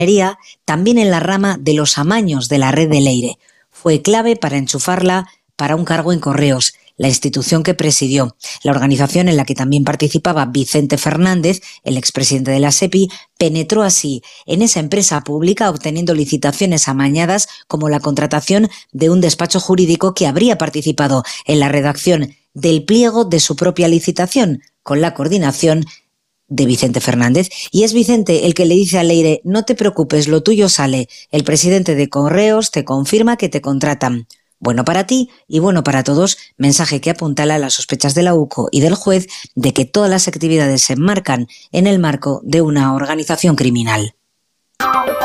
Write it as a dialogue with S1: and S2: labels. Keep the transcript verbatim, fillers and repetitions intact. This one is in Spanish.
S1: también en la rama de los amaños de la red de Leire. Fue clave para enchufarla para un cargo en Correos, la institución que presidió. La organización en la que también participaba Vicente Fernández, el expresidente de la SEPI, penetró así en esa empresa pública obteniendo licitaciones amañadas como la contratación de un despacho jurídico que habría participado en la redacción del pliego de su propia licitación, con la coordinación de Vicente Fernández. Y es Vicente el que le dice a Leire: no te preocupes, lo tuyo sale. El presidente de Correos te confirma que te contratan. Bueno para ti y bueno para todos, mensaje que apuntala las sospechas de la U C O y del juez de que todas las actividades se enmarcan en el marco de una organización criminal.